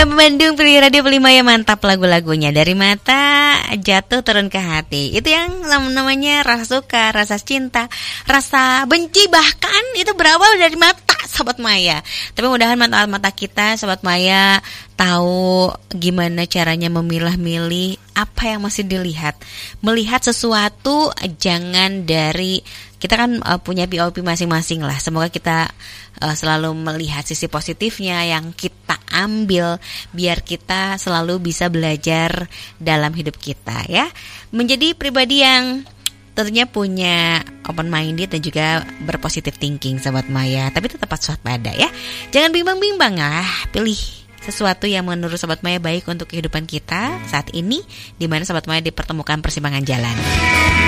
FM Bandung, pilih radio Pelimaya, mantap lagu-lagunya. Dari mata jatuh turun ke hati. Itu yang namanya rasa suka, rasa cinta, rasa benci, bahkan itu berawal dari mata, Sobat Maya. Tapi mudahan mata kita, Sobat Maya, tahu gimana caranya memilah-milih apa yang masih dilihat. Melihat sesuatu jangan dari, kita kan punya POV masing-masing lah. Semoga kita selalu melihat sisi positifnya yang kita ambil, biar kita selalu bisa belajar dalam hidup kita ya. Menjadi pribadi yang tentunya punya open minded dan juga berpositif thinking, Sobat Maya. Tapi tetap waspada ya. Jangan bimbang-bimbang lah, pilih sesuatu yang menurut Sobat Maya baik untuk kehidupan kita saat ini, di mana Sobat Maya dipertemukan persimpangan jalan.